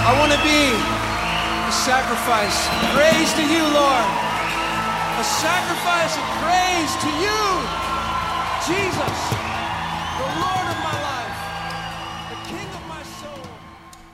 I want to be a sacrifice. Praise to you, Lord. A sacrifice of praise to you, Jesus.